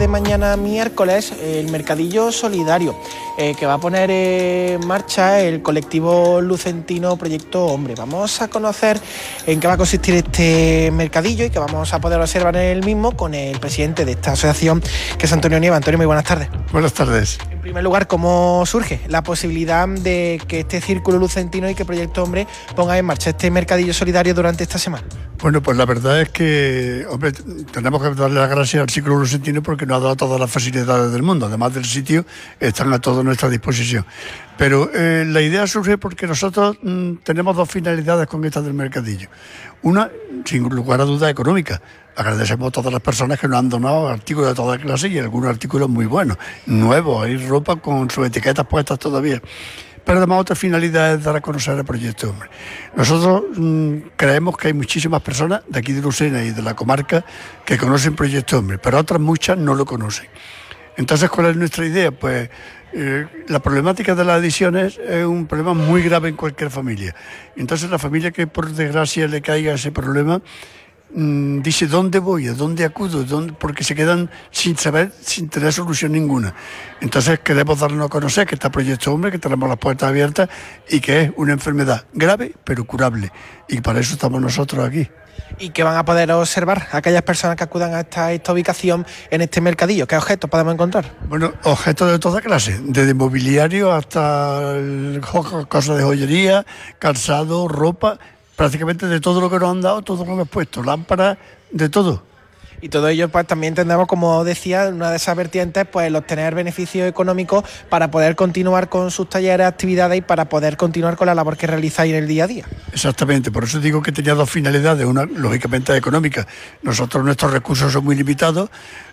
desde mañana miércoles el Mercadillo Solidario, que va a poner en marcha el colectivo lucentino Proyecto Hombre. Vamos a conocer en qué va a consistir este mercadillo y que vamos a poder observar en el mismo con el presidente de esta asociación, que es Antonio Nieva. Antonio, muy buenas tardes. Buenas tardes. En primer lugar, ¿cómo surge la posibilidad de que este círculo lucentino y que Proyecto Hombre ponga en marcha este mercadillo solidario durante esta semana? Bueno, pues la verdad es que, hombre, tenemos que darle las gracias al círculo lucentino porque nos ha dado todas las facilidades del mundo. Además del sitio, están a toda nuestra disposición. Pero la idea surge porque nosotros tenemos dos finalidades con esta del mercadillo. Una, sin lugar a duda, económica. Agradecemos a todas las personas que nos han donado artículos de toda clase y algunos artículos muy buenos, nuevos, hay ropa con sus etiquetas puestas todavía. Pero además otra finalidad es dar a conocer el Proyecto Hombre. Nosotros creemos que hay muchísimas personas de aquí de Lucena y de la comarca que conocen Proyecto Hombre, pero otras muchas no lo conocen. Entonces, ¿cuál es nuestra idea? Pues la problemática de las adicciones es un problema muy grave en cualquier familia. Entonces, la familia que por desgracia le caiga ese problema, dice ¿dónde voy? ¿A dónde acudo? Porque se quedan sin saber, sin tener solución ninguna. Entonces queremos darnos a conocer que está Proyecto Hombre, que tenemos las puertas abiertas y que es una enfermedad grave pero curable, y para eso estamos nosotros aquí. ¿Y qué van a poder observar aquellas personas que acudan a esta ubicación en este mercadillo? ¿Qué objetos podemos encontrar? Bueno, objetos de toda clase, desde mobiliario hasta cosas de joyería, calzado, ropa, prácticamente de todo lo que nos han dado, todo lo que hemos puesto, lámparas, de todo. Y todo ello, pues también tendremos, como decía, una de esas vertientes, pues el obtener beneficios económicos para poder continuar con sus talleres, actividades y para poder continuar con la labor que realizáis en el día a día. Exactamente, por eso digo que tenía dos finalidades, una lógicamente económica. Nosotros, nuestros recursos son muy limitados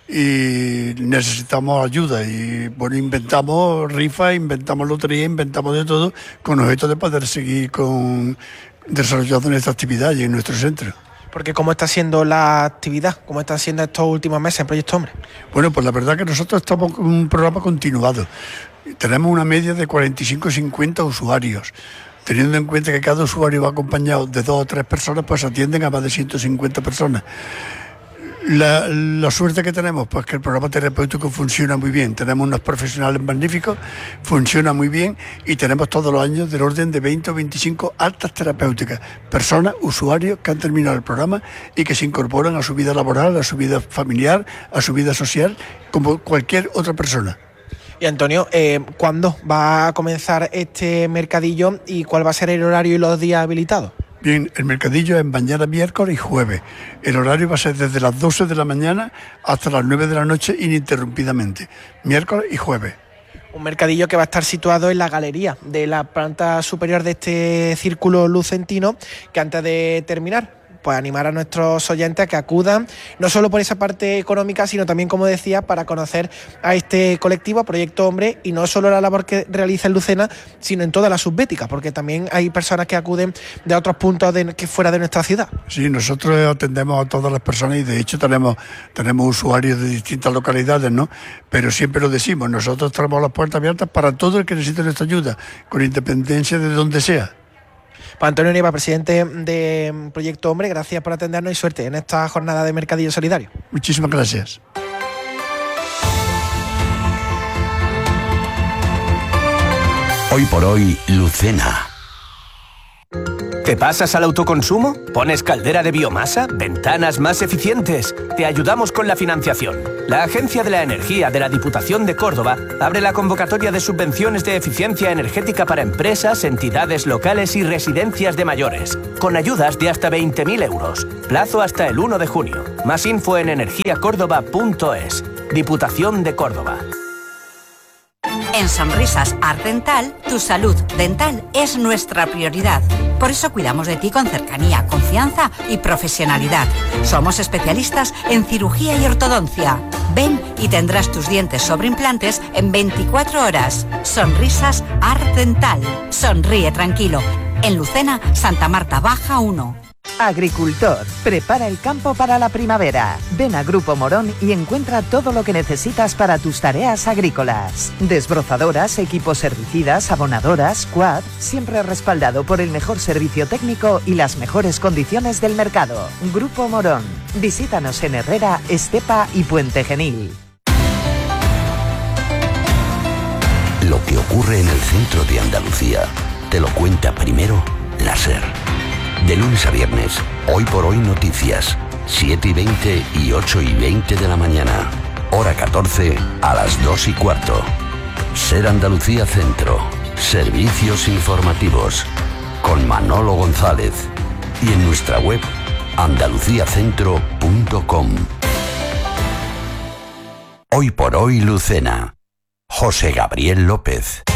y necesitamos ayuda y bueno, inventamos rifas, inventamos lotería, inventamos de todo con objeto de poder seguir desarrollando nuestra actividad y en nuestro centro. Porque ¿cómo está siendo la actividad? ¿Cómo están siendo estos últimos meses en Proyecto Hombre? Bueno, pues la verdad que nosotros estamos con un programa continuado. Tenemos una media de 45-50 usuarios. Teniendo en cuenta que cada usuario va acompañado de 2 o 3 personas, pues atienden a más de 150 personas. La suerte que tenemos, pues que el programa terapéutico funciona muy bien. Tenemos unos profesionales magníficos, funciona muy bien y tenemos todos los años del orden de 20 o 25 altas terapéuticas. Personas, usuarios que han terminado el programa y que se incorporan a su vida laboral, a su vida familiar, a su vida social, como cualquier otra persona. Y Antonio, ¿cuándo va a comenzar este mercadillo y cuál va a ser el horario y los días habilitados? Bien, el mercadillo es mañana, miércoles y jueves. El horario va a ser desde las 12 de la mañana hasta las 9 de la noche ininterrumpidamente, miércoles y jueves. Un mercadillo que va a estar situado en la galería de la planta superior de este círculo lucentino, que antes de terminar, pues animar a nuestros oyentes a que acudan, no solo por esa parte económica, sino también, como decía, para conocer a este colectivo, a Proyecto Hombre, y no solo la labor que realiza en Lucena, sino en toda la subbética, porque también hay personas que acuden de otros puntos que fuera de nuestra ciudad. Sí, nosotros atendemos a todas las personas y de hecho tenemos usuarios de distintas localidades, ¿no? Pero siempre lo decimos, nosotros tenemos las puertas abiertas para todo el que necesite nuestra ayuda, con independencia de donde sea. Pues Antonio Nieva, presidente de Proyecto Hombre, gracias por atendernos y suerte en esta jornada de Mercadillo Solidario. Muchísimas gracias. Hoy por hoy, Lucena. ¿Te pasas al autoconsumo? ¿Pones caldera de biomasa? ¿Ventanas más eficientes? Te ayudamos con la financiación. La Agencia de la Energía de la Diputación de Córdoba abre la convocatoria de subvenciones de eficiencia energética para empresas, entidades locales y residencias de mayores, con ayudas de hasta 20.000 euros. Plazo hasta el 1 de junio. Más info en energiacórdoba.es. Diputación de Córdoba. En Sonrisas Art Dental, tu salud dental es nuestra prioridad. Por eso cuidamos de ti con cercanía, confianza y profesionalidad. Somos especialistas en cirugía y ortodoncia. Ven y tendrás tus dientes sobre implantes en 24 horas. Sonrisas Art Dental. Sonríe tranquilo. En Lucena, Santa Marta Baja 1. Agricultor, prepara el campo para la primavera. Ven a Grupo Morón y encuentra todo lo que necesitas para tus tareas agrícolas. Desbrozadoras, equipos herbicidas, abonadoras, quad, siempre respaldado por el mejor servicio técnico y las mejores condiciones del mercado. Grupo Morón. Visítanos en Herrera, Estepa y Puente Genil. Lo que ocurre en el centro de Andalucía te lo cuenta primero la SER. De lunes a viernes, Hoy por Hoy Noticias, 7:20 y 8:20 de la mañana. Hora 14 a las 2:15. SER Andalucía Centro. Servicios informativos. Con Manolo González. Y en nuestra web, andaluciacentro.com. Hoy por Hoy Lucena. José Gabriel López.